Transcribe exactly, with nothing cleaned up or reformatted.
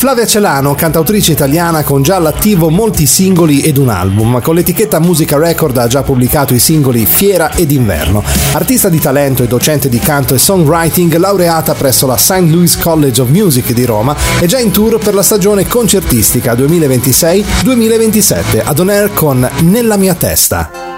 Flavia Celano, cantautrice italiana con già all'attivo molti singoli ed un album. Con l'etichetta Musica Record ha già pubblicato i singoli Fiera ed Inverno. Artista di talento e docente di canto e songwriting, laureata presso la Saint Louis College of Music di Roma, è già in tour per la stagione concertistica duemilaventisei duemilaventisette ad On Air con Nella mia testa.